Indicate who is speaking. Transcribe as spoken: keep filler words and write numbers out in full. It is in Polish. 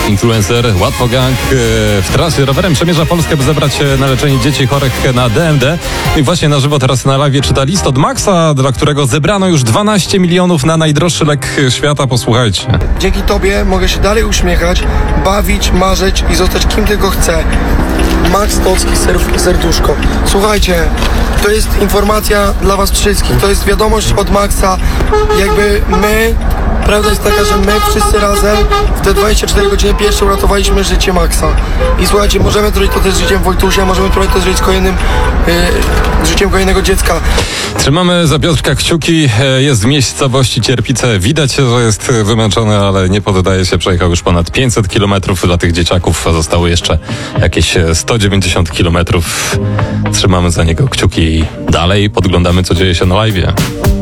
Speaker 1: influencer Łatwo Gang w trasie rowerem przemierza Polskę, by zebrać na leczenie dzieci chorych na D M D. I właśnie na żywo teraz na live czyta list od Maxa, dla którego zebrano już dwanaście milionów na najdroższy lek świata. Posłuchajcie.
Speaker 2: Dzięki tobie mogę się dalej uśmiechać, bawić, marzyć i zostać kim tylko chcę. Max Stocki, ser- serduszko. Słuchajcie, to jest informacja dla was wszystkich. To jest wiadomość od Maxa. Jakby my, prawda jest taka, że my wszyscy razem w te dwadzieścia cztery godziny pierwsze uratowaliśmy życie Maxa. I słuchajcie, możemy zrobić to też z życiem Wojtusia, możemy to też zrobić z kolejnym yy, życiem kolejnego dziecka.
Speaker 1: Trzymamy za Piotrka kciuki. Jest w miejscowości Cierpice. Widać, że jest wymęczony, ale nie poddaje się. Przejechał już ponad pięćset kilometrów. Dla tych dzieciaków zostało jeszcze jakieś sto dziewięćdziesiąt kilometrów. Trzymamy za niego kciuki i dalej podglądamy, co dzieje się na live'ie.